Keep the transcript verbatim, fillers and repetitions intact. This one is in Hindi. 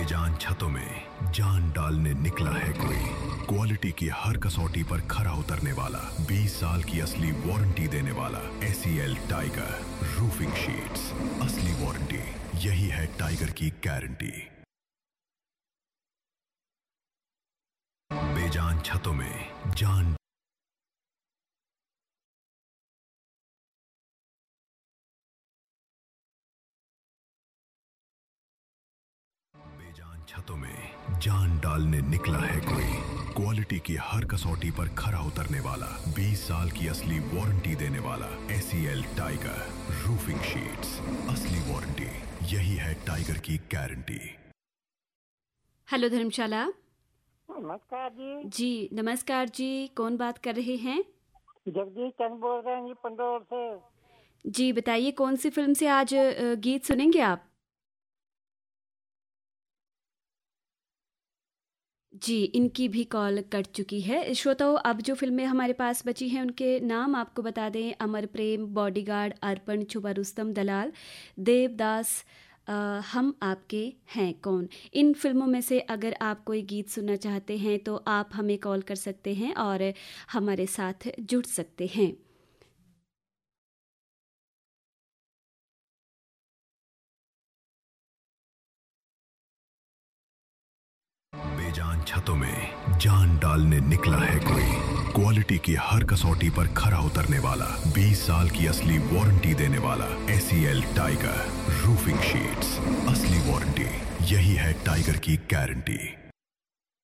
बेजान छतों में जान डालने निकला है कोई, क्वालिटी की हर कसौटी पर खरा उतरने वाला, बीस साल की असली वारंटी देने वाला एसीएल टाइगर रूफिंग शीट्स। असली वारंटी, यही है टाइगर की गारंटी। बेजान छतों में जान छतों में जान डालने निकला है कोई, क्वालिटी की हर कसौटी पर खरा उतरने वाला, बीस साल की असली वारंटी देने वाला एसीएल टाइगर रूफिंग शीट्स। असली वारंटी, यही है टाइगर की गारंटी। हेलो धर्मशाला। नमस्कार जी। जी नमस्कार जी, कौन बात कर रहे हैं? जगदीश चंद बोल रहे हैं जी, पंडोर से। जी बताइए, कौन सी फिल्म से आज गीत सुनेंगे आप? जी, इनकी भी कॉल कट चुकी है। श्रोताओं, अब जो फिल्में हमारे पास बची हैं उनके नाम आपको बता दें। अमर प्रेम, बॉडीगार्ड, अर्पण, छुपा रुस्तम, दलाल, देवदास, आ, हम आपके हैं कौन। इन फिल्मों में से अगर आप कोई गीत सुनना चाहते हैं तो आप हमें कॉल कर सकते हैं और हमारे साथ जुड़ सकते हैं। बेजान छतों में जान डालने निकला है कोई, क्वालिटी की हर कसौटी पर खरा उतरने वाला, बीस साल की असली वारंटी देने वाला एसीएल टाइगर रूफिंग शीट्स। असली वारंटी, यही है टाइगर की गारंटी।